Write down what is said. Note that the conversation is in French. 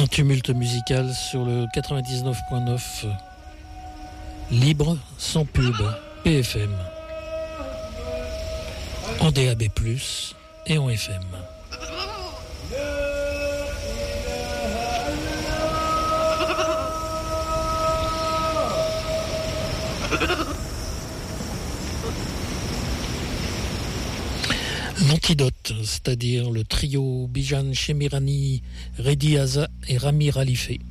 Un tumulte musical sur le 99.9, libre, sans pub, PFM, en DAB+, et en FM. L'antidote, c'est-à-dire le trio Bijan Shemirani, Reddy Haza et Rami Ralifé.